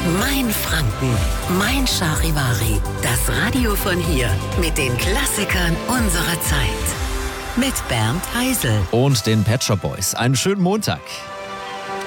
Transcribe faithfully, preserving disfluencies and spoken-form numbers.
Mein Franken, mein Charivari, das Radio von hier mit den Klassikern unserer Zeit. Mit Bernd Heisel und den Pet Shop Boys. Einen schönen Montag.